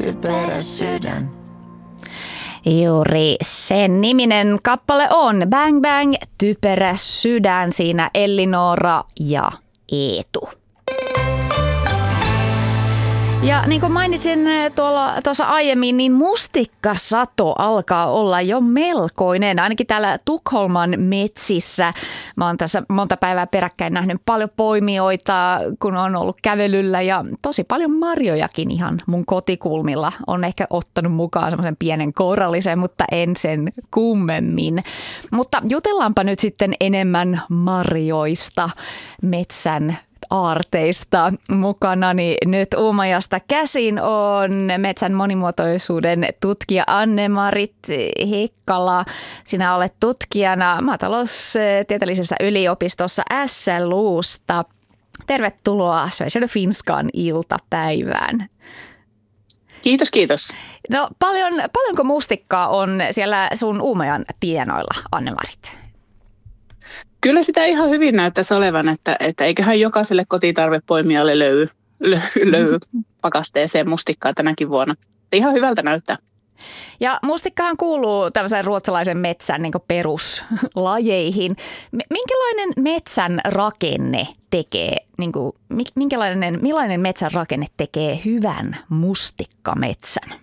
typerä sydän. Juuri sen niminen kappale on Bang Bang, typerä sydän, siinä Ellinora ja Eetu. Ja niin kuin mainitsin tuossa aiemmin, niin mustikkasato alkaa olla jo melkoinen. Ainakin täällä Tukholman metsissä. Mä oon tässä monta päivää peräkkäin nähnyt paljon poimijoita, kun on ollut kävelyllä. Ja tosi paljon marjojakin ihan mun kotikulmilla. On ehkä ottanut mukaan semmoisen pienen kourallisen, mutta en sen kummemmin. Mutta jutellaanpa nyt sitten enemmän marjoista, metsän aarteista mukanani nyt Uumajasta käsin on metsän monimuotoisuuden tutkija Anne-Marit Hikkala. Sinä olet tutkijana maataloustieteellisessä yliopistossa SLUsta. Tervetuloa Sveriges Finskan iltapäivään. Kiitos, kiitos. No paljonko mustikkaa on siellä sun Uumajan tienoilla, Anne-Marit? Kyllä sitä ihan hyvin näyttäisi olevan, että eiköhän jokaiselle kotitarvepoimijalle löydy pakasteeseen mustikkaa tänäkin vuonna. Ihan hyvältä näyttää. Ja mustikkahan kuuluu tämmöisen ruotsalaisen metsän niin kuin peruslajeihin. Minkälainen metsän rakenne tekee, niin kuin, millainen metsän rakenne tekee hyvän mustikkametsän?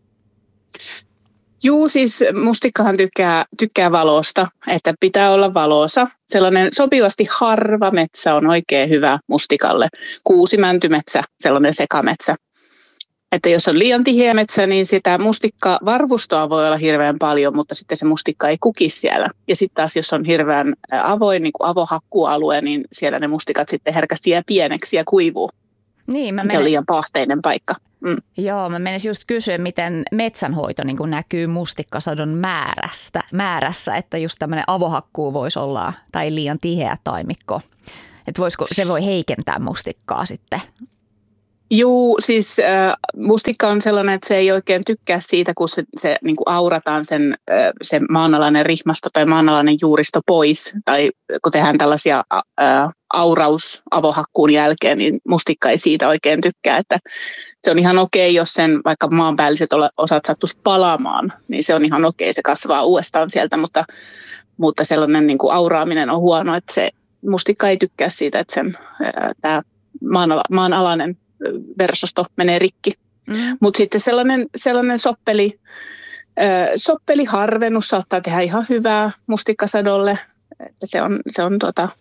Juu, siis mustikkahan tykkää valosta, että pitää olla valosa. Sellainen sopivasti harva metsä on oikein hyvä mustikalle. Kuusimäntymetsä, sellainen sekametsä. Että jos on liian tiheä metsä, niin sitä mustikkavarvustoa voi olla hirveän paljon, mutta sitten se mustikka ei kuki siellä. Ja sitten taas, jos on hirveän avoin, niin kuin avohakkuualue, niin siellä ne mustikat sitten herkästi jää pieneksi ja kuivuu. Niin, se on liian pahteinen paikka. Joo, mä menisin just kysyä, miten metsänhoito niin kuin näkyy mustikkasadon määrässä, että just tämmöinen avohakkuu voisi olla, tai liian tiheä taimikko. Että se voi heikentää mustikkaa sitten? Juu, siis mustikka on sellainen, että se ei oikein tykkää siitä, kun se niin kuin aurataan se maanalainen rihmasto tai maanalainen juuristo pois. Tai kun tehdään tällaisia avohakkuun jälkeen, niin mustikka ei siitä oikein tykkää. Että se on ihan okei, jos sen vaikka maanpäälliset osat sattuisi palaamaan, niin se on ihan okei, se kasvaa uudestaan sieltä. Mutta sellainen niin kuin auraaminen on huono, että se mustikka ei tykkää siitä, että tämä maanalainen versosto menee rikki. Mutta sitten sellainen soppeliharvennus saattaa tehdä ihan hyvää mustikkasadolle. Että se on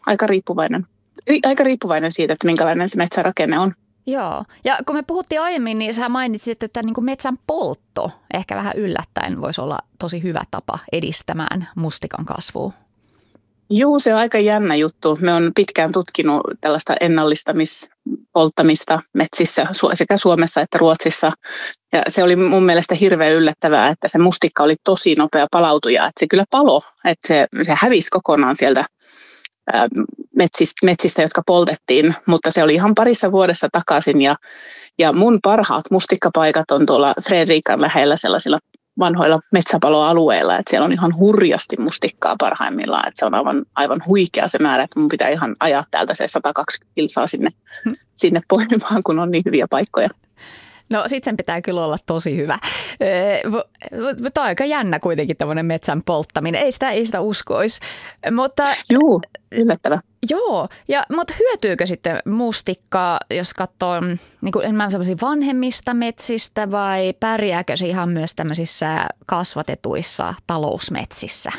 aika riippuvainen siitä, että minkälainen se metsärakenne on. Joo. Ja kun me puhuttiin aiemmin, niin sä mainitsit, että niin kuin metsän poltto ehkä vähän yllättäen voisi olla tosi hyvä tapa edistämään mustikan kasvua. Joo, se on aika jännä juttu. Me on pitkään tutkinut tällaista ennallistamispolttamista metsissä sekä Suomessa että Ruotsissa. Ja se oli mun mielestä hirveän yllättävää, että se mustikka oli tosi nopea palautuja. Että se kyllä palo, että se hävisi kokonaan sieltä metsistä, jotka poltettiin. Mutta se oli ihan parissa vuodessa takaisin. Ja mun parhaat mustikkapaikat on tuolla Fredrikan lähellä sellaisilla vanhoilla metsäpaloalueilla, että siellä on ihan hurjasti mustikkaa parhaimmillaan, että se on aivan huikea se määrä, että mun pitää ihan ajaa täältä se 120 kilsaa sinne poimimaan, kun on niin hyviä paikkoja. No sit sen pitää kyllä olla tosi hyvä. Mutta aika jännä kuitenkin tämmöinen metsän polttaminen, ei sitä uskoisi. Joo, yllättävä. Joo, mutta hyötyykö sitten mustikkaa, jos katsoo niin kuin vanhemmista metsistä vai pärjääkö se ihan myös tämmöisissä kasvatetuissa talousmetsissä?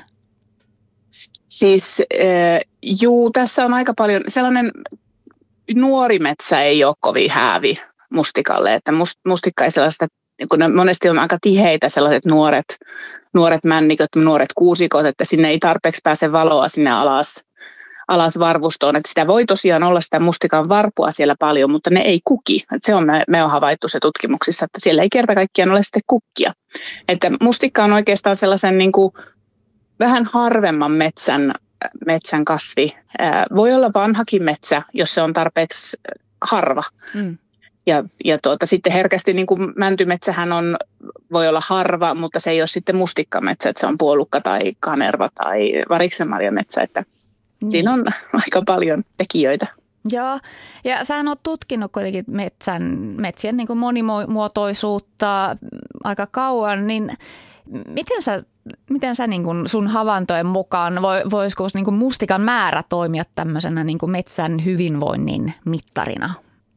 Siis tässä on aika paljon, sellainen nuori metsä ei ole kovin häävi mustikalle, että mustikka ei sellaista, kun ne monesti on aika tiheitä sellaiset nuoret männiköt, nuoret kuusikot, että sinne ei tarpeeksi pääse valoa sinne alas varvustoon, että sitä voi tosiaan olla sitä mustikan varpua siellä paljon, mutta ne ei kuki. Että se on me on havaittu se tutkimuksissa, että siellä ei kerta kaikkiaan ole sitten kukkia. Että mustikka on oikeastaan sellaisen niin kuin vähän harvemman metsän kasvi. Voi olla vanhakin metsä, jos se on tarpeeksi harva. Ja sitten herkästi niin kuin mäntymetsähän voi olla harva, mutta se ei ole sitten mustikkametsä, että se on puolukka tai kanerva tai variksenmarjametsä, että siinä on aika paljon tekijöitä. Joo, ja sähän oot tutkinut kuitenkin metsien niin kuin monimuotoisuutta aika kauan, niin miten sä niin kuin sun havaintojen mukaan, voisiko niin kuin mustikan määrä toimia tämmöisenä niin kuin metsän hyvinvoinnin mittarina?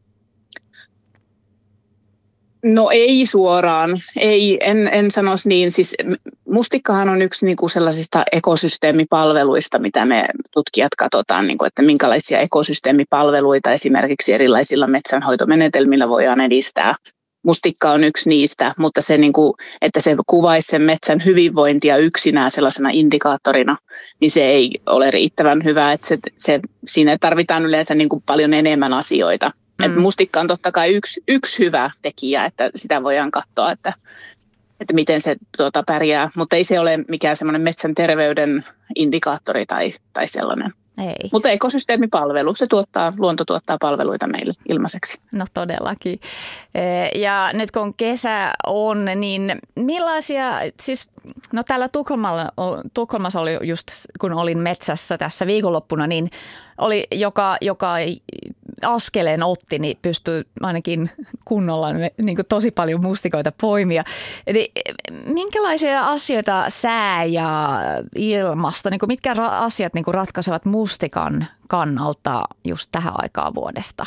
No ei suoraan, en sanoisi niin. Siis mustikkahan on yksi niin kuin sellaisista ekosysteemipalveluista, mitä me tutkijat katsotaan, niin kuin, että minkälaisia ekosysteemipalveluita esimerkiksi erilaisilla metsänhoitomenetelmillä voidaan edistää. Mustikka on yksi niistä, mutta se, niin kuin, että se kuvaisi sen metsän hyvinvointia yksinään sellaisena indikaattorina, niin se ei ole riittävän hyvä. Että siinä tarvitaan yleensä niin kuin paljon enemmän asioita. Että mustikka on totta kai yksi hyvä tekijä, että sitä voidaan katsoa, että miten se pärjää, mutta ei se ole mikään semmoinen metsän terveyden indikaattori tai sellainen. Ei. Mutta ekosysteemipalvelu, luonto tuottaa palveluita meille ilmaiseksi. No todellakin. Ja nyt kun kesä on, niin millaisia, siis no täällä Tukholmassa oli just, kun olin metsässä tässä viikonloppuna, niin oli joka askeleen otti, niin pystyi ainakin kunnolla niin kuin tosi paljon mustikoita poimia. Eli minkälaisia asioita sää ja ilmasto, niin kuin mitkä asiat niin kuin ratkaisevat mustikan kannalta just tähän aikaan vuodesta?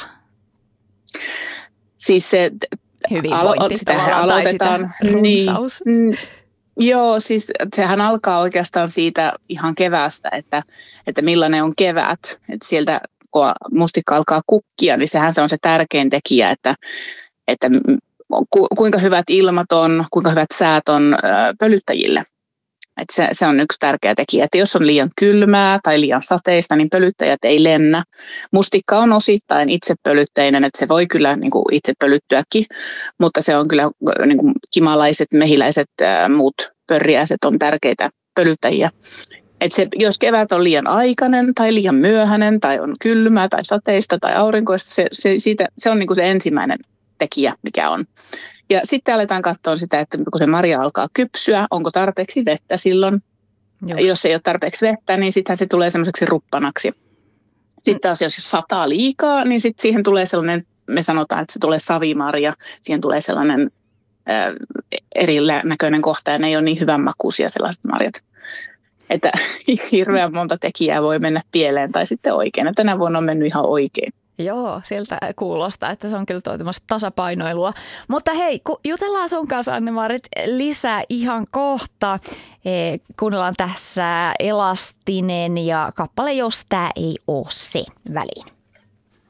Siis se hyvinvointi aloitetaan. Runsaus. Joo, siis sehän alkaa oikeastaan siitä ihan keväästä, että millainen on kevät. Että sieltä kun mustikka alkaa kukkia, niin sehän se on se tärkein tekijä, että kuinka hyvät ilmat on, kuinka hyvät säät on pölyttäjille. Että se on yksi tärkeä tekijä, että jos on liian kylmää tai liian sateista, niin pölyttäjät ei lennä. Mustikka on osittain itsepölytteinen, että se voi kyllä niin kuin itse pölyttyäkin, mutta se on kyllä niin kuin kimalaiset, mehiläiset, muut pörriäiset on tärkeitä pölyttäjiä. Että jos kevät on liian aikainen tai liian myöhäinen tai on kylmää tai sateista tai aurinkoista, se on niin kuin se ensimmäinen tekijä, mikä on. Ja sitten aletaan katsoa sitä, että kun se marja alkaa kypsyä, onko tarpeeksi vettä silloin. Just. Jos ei ole tarpeeksi vettä, niin sittenhän se tulee semmoiseksi ruppanaksi. Sitten taas jos sataa liikaa, niin sitten siihen tulee sellainen, me sanotaan, että se tulee savimarja. Siihen tulee sellainen erinäköinen kohta ja ne ei ole niin hyvän makuisia sellaiset marjat. Että hirveän monta tekijää voi mennä pieleen tai sitten oikein. Ja tänä vuonna on mennyt ihan oikein. Joo, siltä kuulostaa, että se on kyllä tämmöistä tasapainoilua. Mutta hei, jutellaan sun kanssa, Anne-Maarit, lisää ihan kohta. Kuunnellaan tässä Elastinen ja kappale, jos tää ei ole se väliin.